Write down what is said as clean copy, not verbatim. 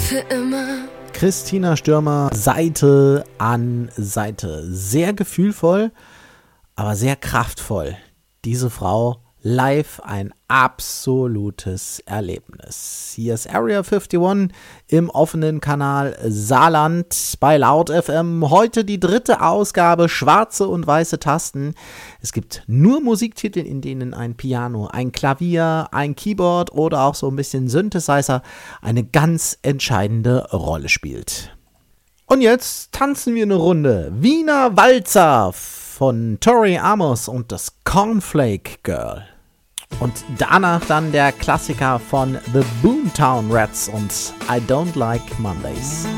für immer. Christina Stürmer, Seite an Seite. Sehr gefühlvoll, aber sehr kraftvoll. Diese Frau live ein absolutes Erlebnis. Hier ist Area 51 im offenen Kanal Saarland bei Laut FM. Heute die 3. Ausgabe, schwarze und weiße Tasten. Es gibt nur Musiktitel, in denen ein Piano, ein Klavier, ein Keyboard oder auch so ein bisschen Synthesizer eine ganz entscheidende Rolle spielt. Und jetzt tanzen wir eine Runde. Wiener Walzer von Tori Amos und das Cornflake Girl. Und danach dann der Klassiker von The Boomtown Rats und I Don't Like Mondays.